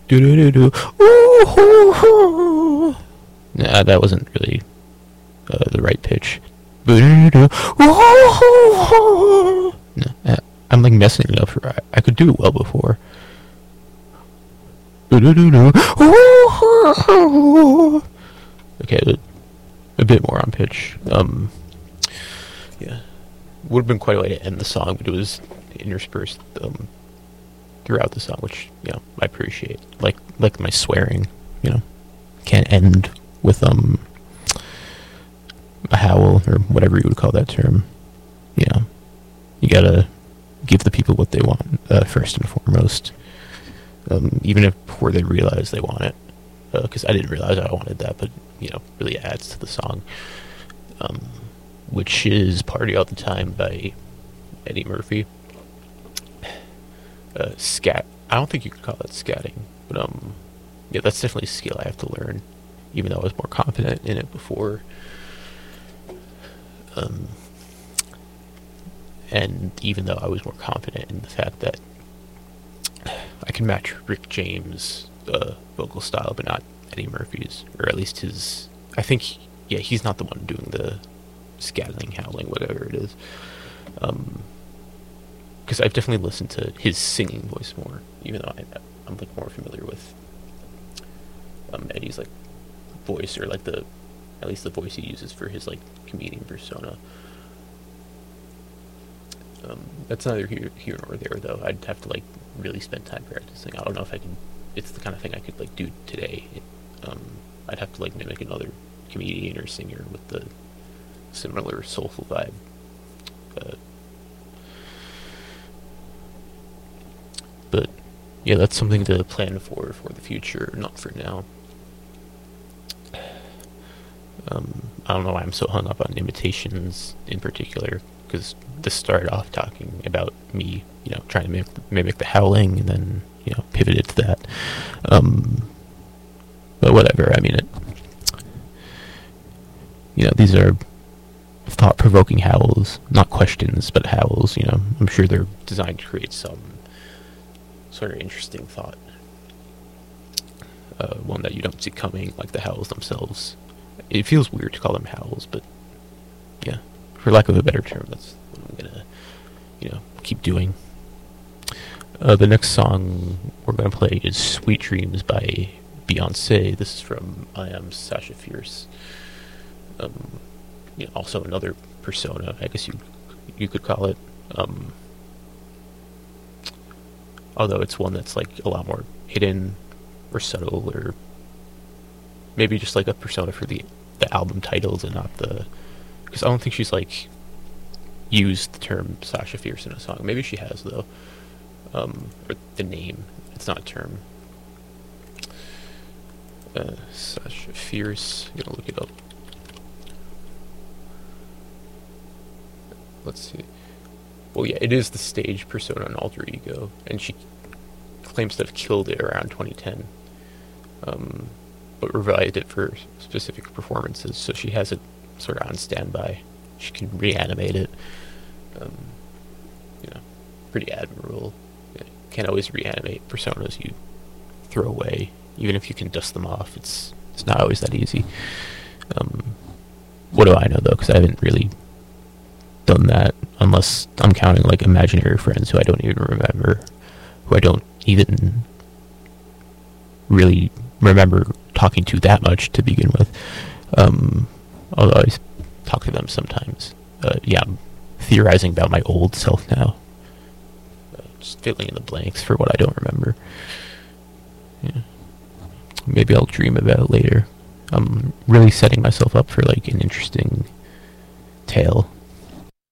Do do do do. Ooh, hoo, hoo. Nah, that wasn't really the right pitch. Do do do. Ooh, hoo, hoo. Nah, I'm like messing it up. I could do it well before. Do do do do. Ooh, hoo, hoo. Okay, a bit more on pitch. Yeah, would have been quite a way to end the song, but it was interspersed throughout the song, which I appreciate. Like my swearing, can't end with a howl or whatever you would call that term. You gotta give the people what they want first and foremost, even if before they realize they want it. Because I didn't realize I wanted that, but really adds to the song. Which is "Party All the Time" by Eddie Murphy. Scat. I don't think you could call it scatting, but that's definitely a skill I have to learn. Even though I was more confident in it before. And even though I was more confident in the fact that I can match Rick James' vocal style, but not Eddie Murphy's, or at least his. I think, he's not the one doing the scattling, howling, whatever it is. Because I've definitely listened to his singing voice more, even though I'm like more familiar with Eddie's like voice, or like at least the voice he uses for his like comedian persona. That's neither here nor there, though. I'd have to like really spend time practicing. I don't know if I can. It's the kind of thing I could like do today. I'd have to like mimic another comedian or singer with the similar soulful vibe. But yeah, that's something to plan for the future, not for now. I don't know why I'm so hung up on imitations in particular, because this started off talking about me, trying to mimic the howling, and then, pivoted to that. But whatever, I mean, these are thought-provoking howls, not questions, but howls, I'm sure they're designed to create some sort of interesting thought. One that you don't see coming, like the howls themselves. It feels weird to call them howls, but yeah, for lack of a better term, that's what I'm gonna, keep doing. The next song we're gonna play is "Sweet Dreams" by Beyonce. This is from I Am Sasha Fierce. Also another persona, I guess you could call it. Although it's one that's like a lot more hidden or subtle, or maybe just like a persona for the album titles and not because I don't think she's like used the term Sasha Fierce in a song. Maybe she has, though. Or the name, it's not a term. Sasha Fierce, I'm gonna look it up. Let's see. Well, yeah, it is the stage persona and alter ego, and she claims to have killed it around 2010, but revived it for specific performances, so she has it sort of on standby. She can reanimate it. Pretty admirable. Can't always reanimate personas you throw away, even if you can dust them off. It's not always that easy. What do I know, though? Because I haven't really done that, unless I'm counting like imaginary friends who I don't even remember, who I don't even really remember talking to that much to begin with. Although I talk to them sometimes. I'm theorizing about my old self now. Just filling in the blanks for what I don't remember. Yeah. Maybe I'll dream about it later. I'm really setting myself up for like an interesting tale